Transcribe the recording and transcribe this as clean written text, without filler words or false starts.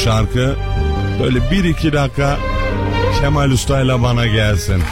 şarkı böyle 1-2 dakika Kemal Usta'yla bana gelsin.